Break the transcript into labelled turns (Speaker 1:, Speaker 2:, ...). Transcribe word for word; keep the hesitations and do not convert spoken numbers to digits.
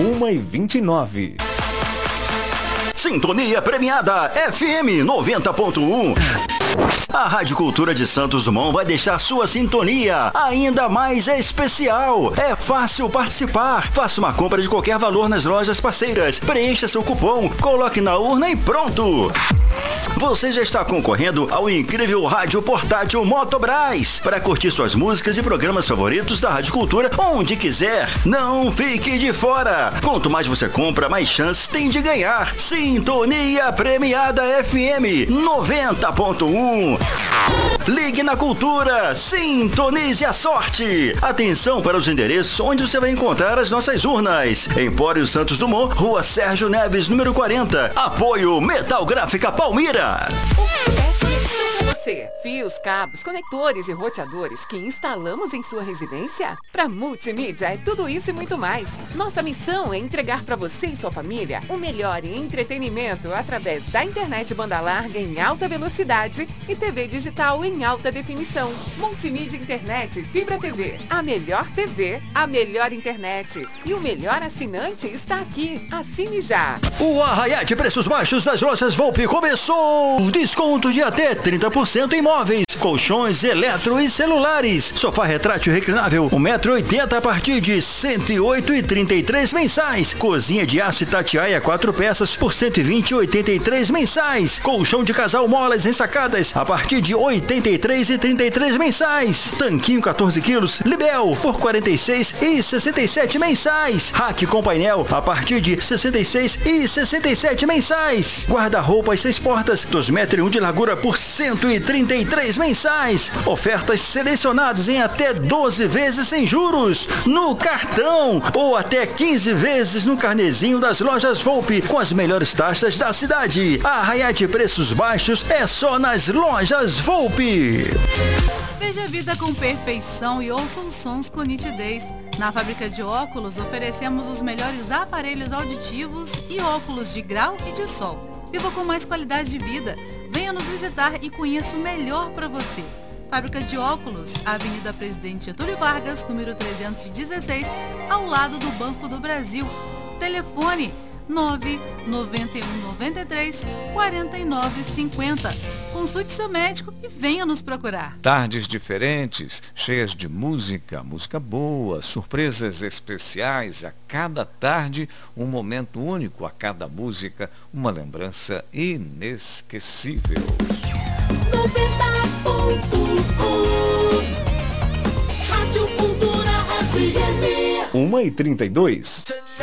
Speaker 1: uma e vinte e nove.
Speaker 2: Sintonia premiada F M noventa ponto um. A Rádio Cultura de Santos Dumont vai deixar sua sintonia ainda mais especial. É fácil participar. Faça uma compra de qualquer valor nas lojas parceiras. Preencha seu cupom, coloque na urna e pronto. Você já está concorrendo ao incrível rádio portátil Motobras para curtir suas músicas e programas favoritos da Rádio Cultura onde quiser. Não fique de fora. Quanto mais você compra, mais chances tem de ganhar. Sintonia premiada F M noventa ponto um. Ligue na Cultura, sintonize a sorte. Atenção para os endereços onde você vai encontrar as nossas urnas. Empório Santos Dumont, Rua Sérgio Neves, número quarenta. Apoio Metal Gráfica Palmira.
Speaker 3: Você, fios, cabos, conectores e roteadores que instalamos em sua residência? Para Multimídia é tudo isso e muito mais. Nossa missão é entregar para você e sua família o melhor em entretenimento através da internet banda larga em alta velocidade e T V digital em alta definição. Multimídia Internet Fibra T V. A melhor T V, a melhor internet e o melhor assinante está aqui. Assine já.
Speaker 2: O arraiá de preços baixos das lojas Volpe começou. Desconto de até trinta por cento em móveis, colchões, eletro e celulares. Sofá retrátil reclinável, um metro e oitenta a partir de cento e oito e trinta e três mensais. Cozinha de aço Itatiaia quatro peças por cento e vinte e oitenta e três mensais. Colchão de casal molas ensacadas a partir de oitenta e três e trinta e três mensais. Tanquinho quatorze quilos, Libel por quarenta e seis e sessenta e sete mensais. Rack com painel a partir de sessenta e seis e sessenta e sete mensais. Guarda-roupas seis portas, dois metros e um de largura por cento e trinta e três mensais. Ofertas selecionadas em até doze vezes sem juros no cartão ou até quinze vezes no carnezinho das lojas Volpe com as melhores taxas da cidade. A arraiá de preços baixos é só nas lojas Volpe.
Speaker 4: Veja a vida com perfeição e ouça os sons com nitidez. Na fábrica de óculos oferecemos os melhores aparelhos auditivos e óculos de grau e de sol. Viva com mais qualidade de vida. Venha nos visitar e conheça o melhor para você. Fábrica de Óculos, Avenida Presidente Getúlio Vargas, número trezentos e dezesseis, ao lado do Banco do Brasil. Telefone nove nove um nove três quatro nove cinco zero. Consulte seu médico e venha nos procurar.
Speaker 5: Tardes diferentes, cheias de música, música boa, surpresas especiais a cada tarde, um momento único a cada música, uma lembrança inesquecível.
Speaker 6: noventa ponto um Rádio Cultura F M
Speaker 1: uma e trinta e dois.